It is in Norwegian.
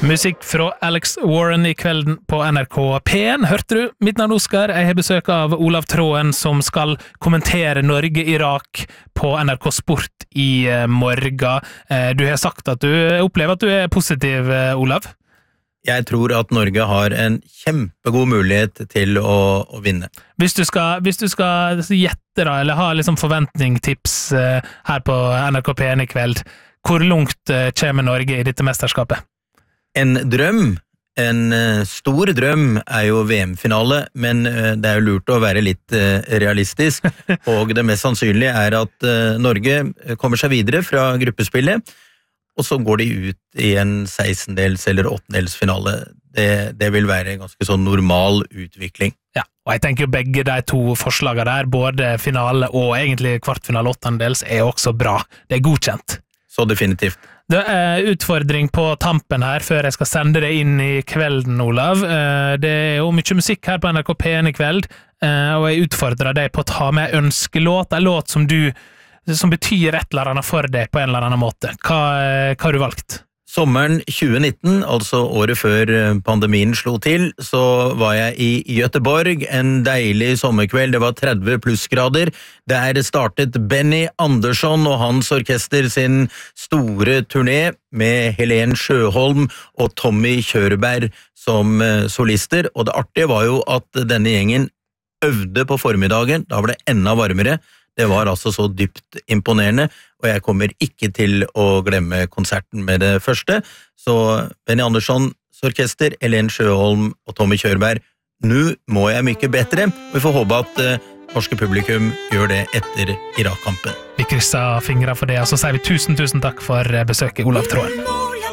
Musikk fra Alex Warren I kvelden på NRK P1. Hørte du? Mitt navn Oskar. Jeg har besøk av Olav Tråen, som skal kommentere Norge-Irak på NRK Sport I morgen. Du har sagt at du opplever at du positiv, Olav. Jeg tror at Norge har en kjempegod mulighet til å vinne. Hvis du skal gjette da, eller ha liksom forventningstips her på NRK P1 I kveld, hvor langt kommer Norge I dette mesterskapet? En drøm, en stor drøm jo VM-finale, men det jo lurt å være litt realistisk, og det mest sannsynlige at Norge kommer seg videre fra gruppespillet, og så går de ut I en 16-dels eller 8-dels finale. Det vil være en ganske sånn normal utvikling. Ja, og jeg tenker begge de to forslagene der, både finale og egentlig kvartfinale 8-dels, også bra. Det godkjent. Så definitivt. Det utfordring på tampen her, før jeg skal sende det inn I kvelden, Olav. Det jo mye musikk her på NRK P1 I kveld, og jeg utfordrer deg på å ta med ønskelåt, en låt som betyr et eller annet for deg på en eller annen måte. Hva har du valgt? Sommeren 2019, altså året før pandemien slo til, så var jeg I Göteborg, en deilig sommerkveld, det var 30 plussgrader. Der startet Benny Andersson og hans orkester sin store turné med Helen Sjøholm og Tommy Kjørberg som solister, og det artige var jo at denne gjengen øvde på formiddagen, da var det enda varmere. Det var altså så dypt imponerende, og jeg kommer ikke til å glemme konserten med det første. Så Benny Anderssons orkester, Helen Sjøholm og Tommy Kjørberg, nå må jeg mye bedre, og vi får håpe at norske publikum gjør det etter Irak-kampen. Vi krysser fingre for det, og så sier vi tusen takk for besøket, Olav Tråen.